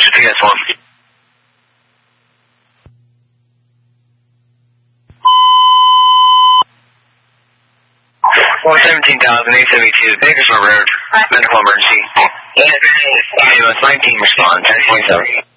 Mission PS1. 117,872, Bakersfield Road, medical emergency. Ambulance 19, respond, 1027.